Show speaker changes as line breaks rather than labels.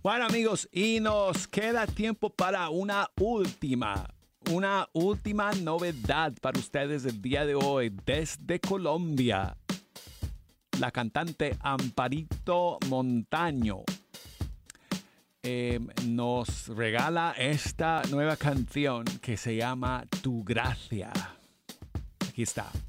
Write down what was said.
Bueno, amigos, y nos queda tiempo para una última novedad para ustedes el día de hoy desde Colombia. La cantante Amparito Montaño nos regala esta nueva canción que se llama Tu Gracia. Aquí está.